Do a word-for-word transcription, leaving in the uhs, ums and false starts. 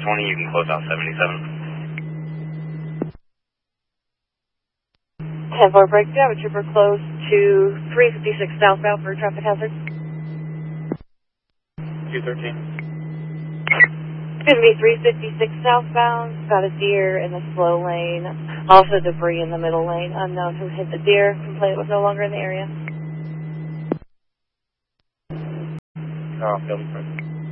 twenty, you can close out seventy-seven. ten four breakdown, a trooper close to three fifty-six southbound for traffic hazard. two thirteen. Excuse me, three fifty-six southbound, got a deer in the slow lane, also debris in the middle lane, unknown who hit the deer, complainant was no longer in the area. Oh, field express.